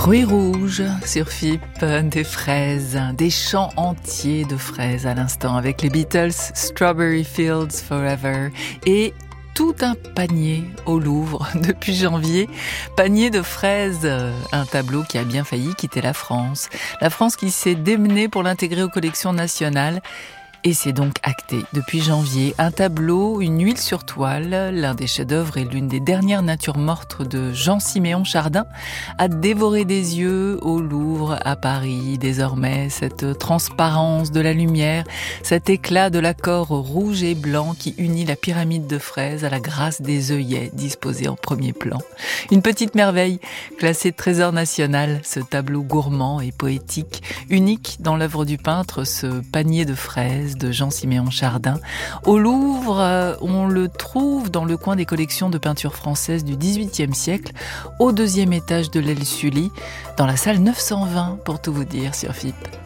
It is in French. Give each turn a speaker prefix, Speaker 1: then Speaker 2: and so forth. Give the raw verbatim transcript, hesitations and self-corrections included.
Speaker 1: Fruits rouges sur F I P, des fraises, des champs entiers de fraises à l'instant avec les Beatles, Strawberry Fields Forever et tout un panier au Louvre depuis janvier. Panier de fraises, un tableau qui a bien failli quitter la France. La France qui s'est démenée pour l'intégrer aux collections nationales. Et c'est donc acté depuis janvier. Un tableau, une huile sur toile, l'un des chefs-d'œuvre et l'une des dernières natures mortes de Jean-Siméon Chardin, a dévoré des yeux au Louvre, à Paris. Désormais, cette transparence de la lumière, cet éclat de l'accord rouge et blanc qui unit la pyramide de fraises à la grâce des œillets disposés en premier plan. Une petite merveille, classée trésor national, ce tableau gourmand et poétique, unique dans l'œuvre du peintre, ce panier de fraises de Jean-Siméon Chardin. Au Louvre, on le trouve dans le coin des collections de peinture française du dix-huitième siècle, au deuxième étage de l'aile Sully, dans la salle neuf cent vingt, pour tout vous dire sur F I P.